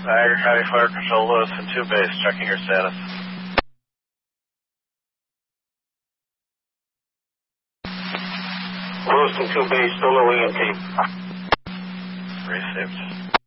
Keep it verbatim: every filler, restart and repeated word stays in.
Niagara County Fire Control, Lewiston two base, checking your status. Lewiston two base, still no E M T. Received.